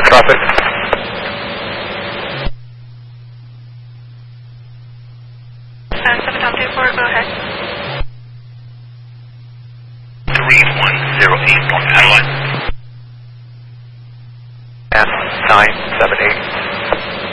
traffic. 724, go ahead. 3108 North Adelaide. And 978.